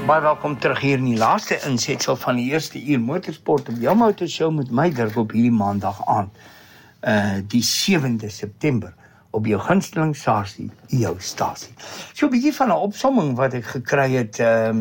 Baie welkom terug hier in die laaste insetsel van die eerste uur motorsport op jou motorshow met my Dirk op hierdie maandag aand, die 7de September op jou gunsteling stasie, jou stasie. So 'n bietjie van 'n opsomming wat ek gekry het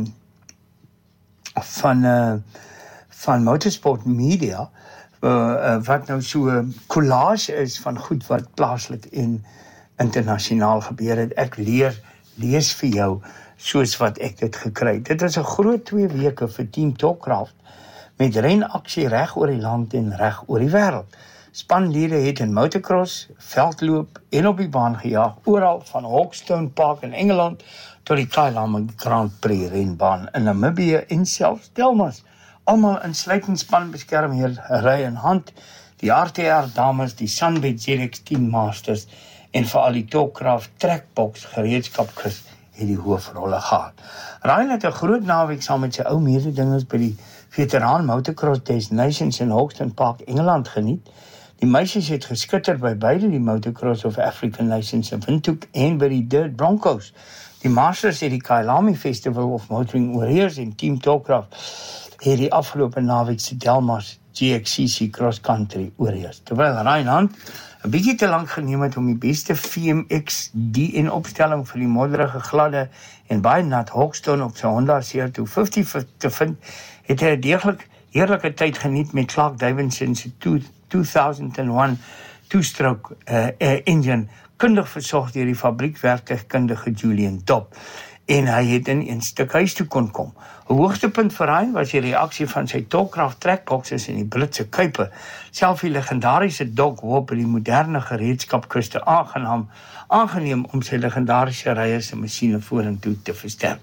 van Motorsport Media, wat nou so 'n collage is van goed wat plaaslik en internasionaal gebeur het. Ek lees vir jou soos wat ek dit gekry het. Dit is 'n groot 2 weke vir Team Topcraft met renaksie reg oor die land en reg oor die wêreld. Spanlede het in motocross, veldloop en op die baan gejaag, oral van Hawkstone Park in Engeland tot die Kyalami Grand Prix renbaan in Namibië en selfs Delmas. Almal insluitend spanbeskermheer ry in hand, die RTR dames, die Sunbet ZX10 Masters en veral die Topcraft Trackbox gereedskapkis het die hoofrolle gehad. Ryan het 'n groot naweek saam met sy ou mededingers by die Veteraan Motocross Destinations in Hawkstone Park, Engeland geniet. Die meisies het geskitter by beide die Motocross of African Nations in Windhoek en by die Dirt Broncos. Die Masters het die Kyalami Festival of Motoring oorheers en Team Topcraft het die afgelope naweek se Delmas GXCC Cross Country oorheers. Terwyl Ryan 'n bietjie te lank geneem het om die beste VMX DN opstelling vir die modderige, gladde en baie nat Hawkstone op sy Honda CR250 te vind, het hy 'n heerlike tyd geniet met Clark Davidson se 2001 two-stroke engine, kundig versorg deur die fabriekwerktuigkundige Julian Top, en hy het in 'n stuk huis toe kon kom. 'n Hoogtepunt vir hy was die reaksie van sy Topcraft trackboxes in die Britse Kuipe, self die legendariese Doc Hope by die moderne gereedskapkiste aangeneem om sy legendarische rye se masjiene vorentoe te versterk.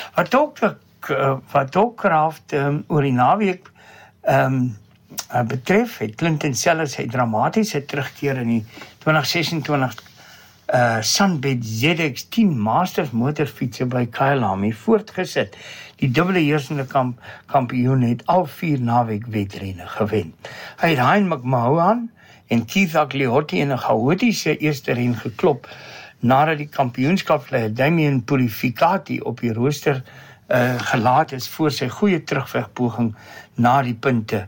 Wat Topcraft oor die naweek betref, het Clinton Sellers sy dramatiese terugkeer in die 2026 Sunbet ZX10 Masters motorfietsie by Kyalami voortgesit. Die dubbele heersende kampioen het al 4 naweek wedrenne gewen. Hy het Ryan McMahon en Keith Agliotti in 'n chaotiese eerste ren geklop, nadat die kampioenskapsleier Damien Purificati op die rooster gelaat is voor sy goeie terugwegpoging na die punte,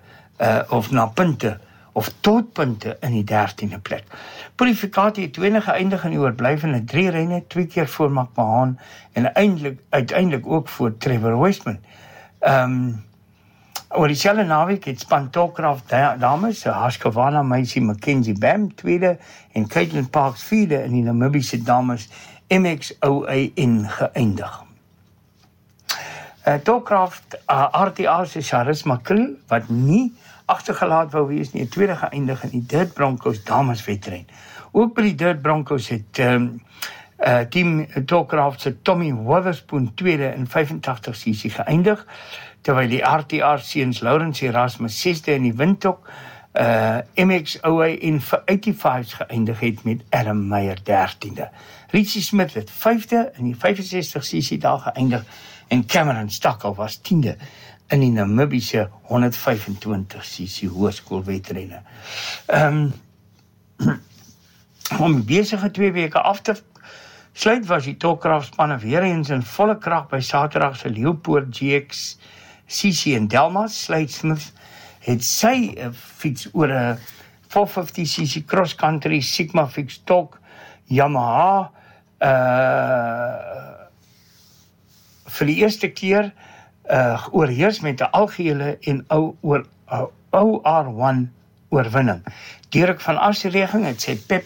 tot punte in die 13de plek. Purificati het tweede geëindig in die oorblywende 3 renne, 2 keer voor McMahon en uiteindelik ook voor Trevor Westman. Oor dieselfde naweek het span Topcraft dames, Husqvarna meisie Mackenzie Bam tweede en Caitlin Parks vierde in die Namibiese dames MXOAN geëindig. Topcraft RTA se Charisma Kriel, wat nie agtergelaat wou wees nie, 'n tweede geëindig in die Dirt Broncos dameswedren. Ook by die Dirt Broncos het Team Topcraft se Tommy Witherspoon tweede in 85cc geëindig, terwyl die RTR seuns Lawrence Erasmus 6de in die Windhoek MXOA in 85's geëindig het met Adam Meyer 13de. Richie Smith het 5de in die 65cc daar geëindig en Cameron Stockel was 10de in die Namibiese 125cc hoërskoolwedrenne. Om besige 2 weke af te sluit was die Topcraft spanne weer eens in volle krag by Saterdag se Leopold GXCC in Delmas. Slade Smith het sy fiets oor 'n 450cc cross country Sigma Fix Talk Yamaha vir die eerste keer oorheers met 'n algehele en OR1 oorwinning. Dirk van Asreging het sy pep